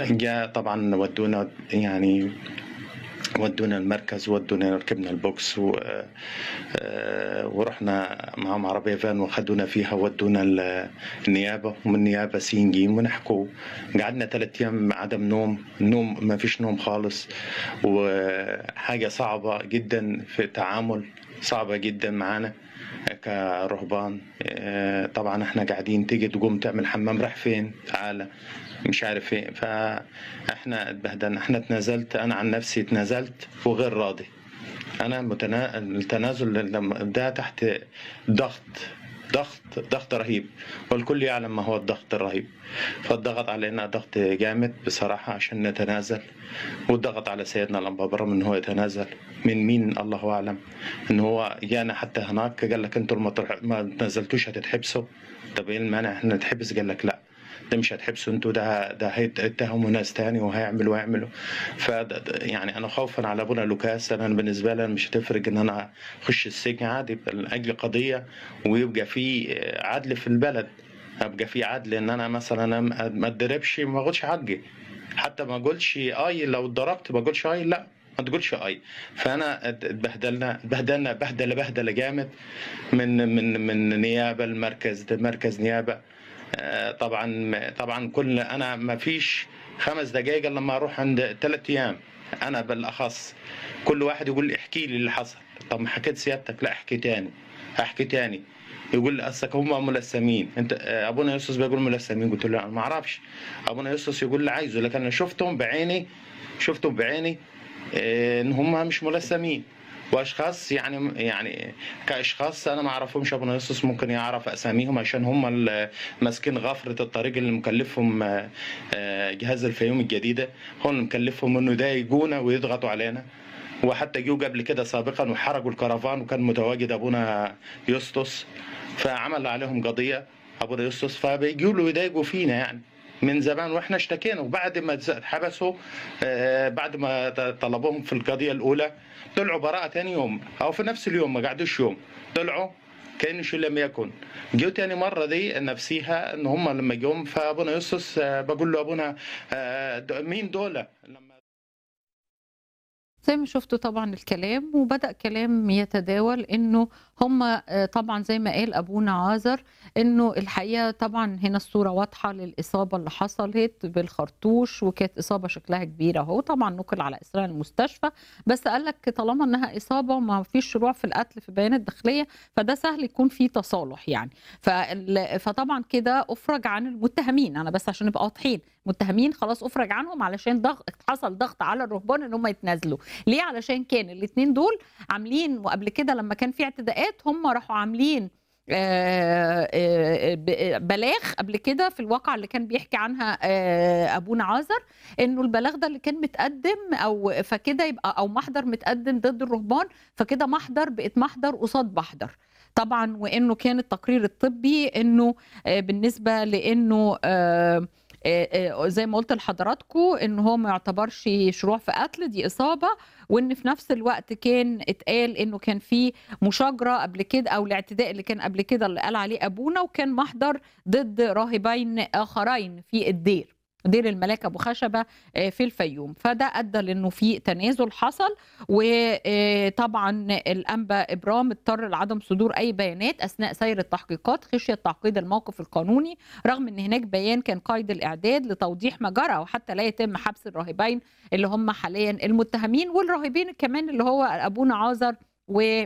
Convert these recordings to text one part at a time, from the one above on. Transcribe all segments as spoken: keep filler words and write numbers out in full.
جا طبعًا ودونا يعني ودونا المركز، ودونا ركبنا البوكس و آآ ورُحنا معاهم عربية فان وخدونا فيها ودونا ال النيابة، ومن النيابة س، ج ونحكوا. قعدنا تلات أيام عدم نوم، نوم ما فيش نوم خالص، وحاجة صعبة جدًا في التعامل، صعبة جدًا معانا كرهبان. آآ طبعًا إحنا قاعدين تيجي تقوم تعمل حمام، رايح فين؟ تعالَ، مش عارف إيه. فإحنا اتبهدلنا، إحنا اتنازلت، أنا عن نفسي اتنازلت وغير راضي. أنا متنا التنازل لمّا ده تحت ضغط، ضغط، ضغط رهيب، والكل يعلم ما هو الضغط الرهيب. فاتضغط علينا ضغط جامد بصراحة عشان نتنازل، واتضغط على سيدنا الأنبا إبراهيم إن هو يتنازل. من مين الله أعلم. إن هو جانا حتى هناك قال لك أنتم ما تروح ما تنازلتوش هتتحبسوا. طب إيه المانع إحنا نتحبس؟ قال لك لأ، ده مش هتحبسوا أنتم، ده ده هيتهموا ناس تاني وهيعملوا ويعملوا. فد د يعني أنا خوفًا على أبونا لوكاس، أنا بالنسبة لي أنا مش هتفرق إن أنا أخش السجن عادي من أجل قضية، ويبقى في عدل في البلد، أبقى في عدل إن أنا مثلًا أنا ما ما اتضربش ما آخدش حقي، حتى ما أقولش آي لو اتضربت ما أقولش آي لأ، ما تقولش آي. فأنا ات اتبهدلنا اتبهدلنا بهدلة بهدلة جامد من من من نيابة لمركز، لمركز نيابة. آآ طبعًا طبعًا كل أنا ما فيش خمس دقايق إلا لمّا أروح عند تلات أيام، أنا بالأخص. كل واحد يقول لي احكِ لي اللي حصل. طب ما حكيت سيادتك، لأ احكي تاني، هاحكي تاني. يقول لي أصلك هم ملثمين، أنت آآ أبونا يوسف بيقول ملثمين، قُلت له: "أنا ما أعرفش." أبونا يوسف يقول اللي عايزه، لكن أنا شُفتهم بعيني، شُفتهم بعيني آآ إن هم مش ملثمين، وأشخاص يعني م يعني كأشخاص أنا ما أعرفهمش. أبونا يوسف ممكن يعرف أساميهم عشان هم ال ماسكين غفرة الطريق اللي مكلفهم آآ جهاز الفيوم الجديدة، هو اللي مكلفهم إنه يضايقونا ويضغطوا علينا. وحتى جُه قبل كده سابقًا وحرقوا الكرفان وكان متواجد أبونا يسطس، فعمل عليهم قضية أبونا يسطس، فبييجوا له يضايقوا فينا يعني من زمان، وإحنا اشتكينا. وبعد ما اتز اتحبسوا آآ بعد ما ط طلبوهم في القضية الأولى، طلعوا براءة تاني يوم أو في نفس اليوم، ما قعدوش يوم، طلعوا كأن شيء لم يكن. جُه تاني مرّة دي نفسيها إن هم لمّا جُم، فأبونا يسطس باقول له: "أبونا آآ د مين دُولة؟" لمّا زي ما شُفتوا طبعًا الكلام، وبدأ كلام يتداول إنه هم آآ طبعًا زي ما قال أبونا عازر، إنه الحقيقة طبعًا هنا الصورة واضحة للإصابة اللي حصلت بالخرطوش، وكانت إصابة شكلها كبير أهو، طبعًا نُقل على إسرها المستشفى، بس قال لك طالما إنها إصابة وما فيش شروع في القتل في البيانات الداخلية، فده سهل يكون في تصالح يعني. فال فطبعًا كده أُفرج عن المتهمين، أنا بس عشان نبقى واضحين، متهمين خلاص أُفرج عنهم علشان ضغ حصل ضغط على الرهبان إن هم يتنازلوا. ليه؟ علشان كان الاتنين دول عاملين وقبل كده لمّا كان في اعتداءات هم راحوا عاملين آآ آآ ب بلاغ قبل كده في الواقعة اللي كان بيحكي عنها آآ أبونا عازر، إنه البلاغ ده اللي كان متقدّم أو فكده يبقى أو محضر متقدّم ضد الرهبان، فكده محضر بقت محضر قصاد محضر. طبعًا وإنه كان التقرير الطبي إنه آآ بالنسبة لإنه آآ آآ آآ زي ما قُلت لحضراتكم إن هو ما يعتبرش شروع في قتل، دي إصابة، وإن في نفس الوقت كان اتقال إنه كان في مشاجرة قبل كده أو الاعتداء اللي كان قبل كده اللي قال عليه أبونا، وكان محضر ضد راهبين آخرين في الدير، دير الملاك أبو خشبة آآ في الفيوم، فده أدى لإنه في تنازل حصل، وآآ طبعًا الأنبا إبرام اضطر لعدم صدور أي بيانات أثناء سير التحقيقات خشية تعقيد الموقف القانوني، رغم إن هناك بيان كان قيد الإعداد لتوضيح ما جرى، وحتى لا يتم حبس الراهبين اللي هم حاليًا المتهمين، والراهبين كمان اللي هو أبونا عازر و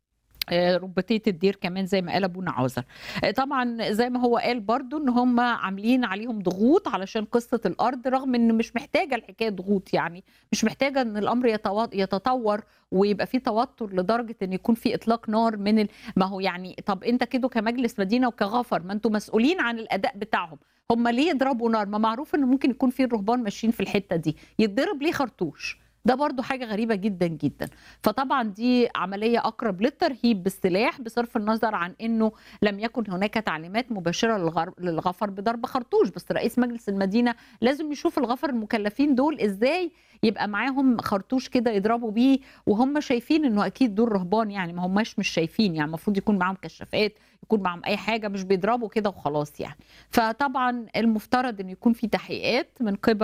آآ رُبَّتية الدير كمان زي ما قال أبونا عازر. آآ طبعًا زي ما هو قال برضه إن هم عاملين عليهم ضغوط علشان قصة الأرض، رغم إن مش محتاجة الحكاية ضغوط يعني، مش محتاجة إن الأمر يتوا يتطور ويبقى في توتر لدرجة إن يكون في إطلاق نار من ال ما هو يعني طب أنت كده كمجلس مدينة وكغفر ما أنتم مسؤولين عن الأداء بتاعهم، هم ليه يضربوا نار؟ ما معروف إن ممكن يكون في الرهبان ماشيين في الحتة دي، يتضرب ليه خرطوش؟ ده برضه حاجة غريبة جدًا، جدًا. فطبعًا دي عملية أقرب للترهيب بالسلاح بصرف النظر عن إنه لم يكن هناك تعليمات مباشرة للغر للغفر بضرب خرطوش، بس رئيس مجلس المدينة لازم يشوف الغفر المكلفين دول إزاي يبقى معاهم خرطوش كده يضربوا بيه وهم شايفين إنه أكيد دول رهبان يعني ما هماش مش شايفين يعني المفروض يكون معاهم كشافات، يكون معاهم أي حاجة مش بيضربوا كده وخلاص يعني. فطبعًا المفترض إنه يكون في تحقيقات من قبل